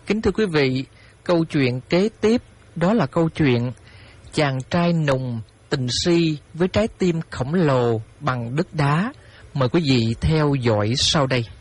Kính thưa quý vị, câu chuyện kế tiếp đó là câu chuyện chàng trai nùng tình si với trái tim khổng lồ bằng đất đá. Mời quý vị theo dõi sau đây.